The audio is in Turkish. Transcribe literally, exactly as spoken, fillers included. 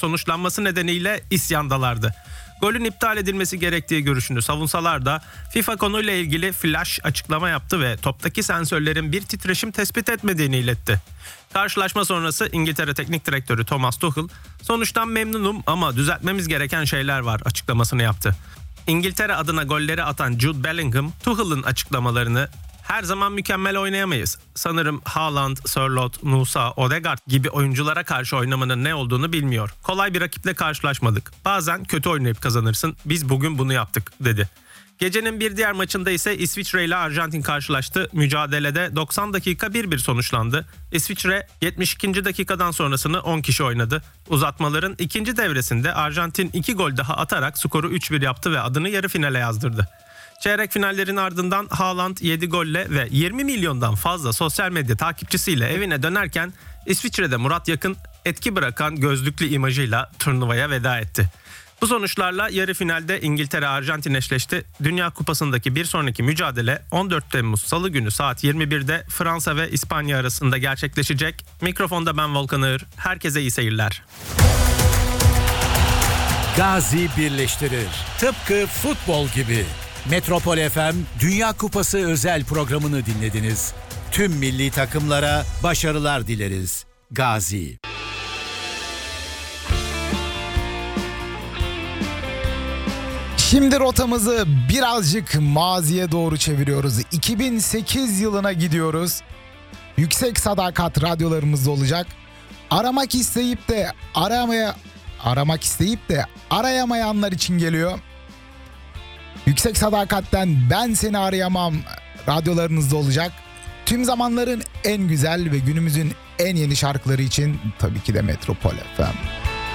sonuçlanması nedeniyle isyandalardı. Golün iptal edilmesi gerektiği görüşünü savunsalar da FIFA konuyla ilgili flash açıklama yaptı ve toptaki sensörlerin bir titreşim tespit etmediğini iletti. Karşılaşma sonrası İngiltere Teknik Direktörü Thomas Tuchel, "Sonuçtan memnunum ama düzeltmemiz gereken şeyler var" açıklamasını yaptı. İngiltere adına golleri atan Jude Bellingham, Tuchel'ın açıklamalarını "Her zaman mükemmel oynayamayız. Sanırım Haaland, Sörloth, Nusa, Odegaard gibi oyunculara karşı oynamanın ne olduğunu bilmiyor. Kolay bir rakiple karşılaşmadık. Bazen kötü oynayıp kazanırsın. Biz bugün bunu yaptık" dedi. Gecenin bir diğer maçında ise İsviçre ile Arjantin karşılaştı. Mücadelede doksan dakika bir bir sonuçlandı. İsviçre yetmiş ikinci dakikadan sonrasını on kişi oynadı. Uzatmaların ikinci devresinde Arjantin iki gol daha atarak skoru üç bir yaptı ve adını yarı finale yazdırdı. Çeyrek finallerin ardından Haaland yedi golle ve yirmi milyondan fazla sosyal medya takipçisiyle evine dönerken İsviçre'de Murat Yakın etki bırakan gözlüklü imajıyla turnuvaya veda etti. Bu sonuçlarla yarı finalde İngiltere-Arjantin eşleşti. Dünya Kupası'ndaki bir sonraki mücadele on dört Temmuz Salı günü saat yirmi birde Fransa ve İspanya arasında gerçekleşecek. Mikrofonda ben Volkan Ağır. Herkese iyi seyirler. Gazi birleştirir. Tıpkı futbol gibi. Metropol F M Dünya Kupası özel programını dinlediniz. Tüm milli takımlara başarılar dileriz. Gazi. Şimdi rotamızı birazcık maziye doğru çeviriyoruz. iki bin sekiz yılına gidiyoruz. Yüksek Sadakat radyolarımızda olacak. Aramak isteyip de aramaya aramak isteyip de arayamayanlar için geliyor. Yüksek Sadakat'ten Ben Seni Arayamam radyolarınızda olacak. Tüm zamanların en güzel ve günümüzün en yeni şarkıları için tabii ki de Metropol F M.